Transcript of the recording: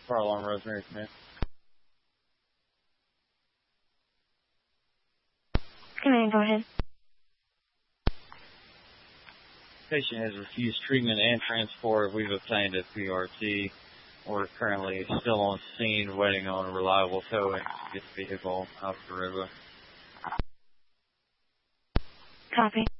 Fire alarm, Rosemary, command. Command, go ahead. Patient has refused treatment and transport. We've obtained a PRT. We're currently still on scene waiting on reliable towing to get the vehicle out of the river. Copy.